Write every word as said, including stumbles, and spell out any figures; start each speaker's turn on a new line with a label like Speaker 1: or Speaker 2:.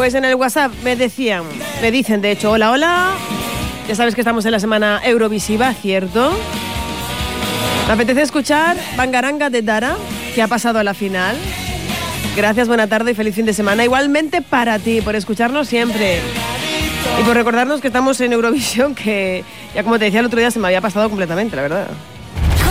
Speaker 1: Pues en el WhatsApp me decían, me dicen de hecho, hola, hola. Ya sabes que estamos en la semana Eurovisiva, ¿cierto? Me apetece escuchar Bangaranga de Dara, que ha pasado a la final. Gracias, buena tarde y feliz fin de semana. Igualmente para ti, por escucharnos siempre. Y por recordarnos que estamos en Eurovisión, que ya como te decía el otro día se me había pasado completamente, la verdad.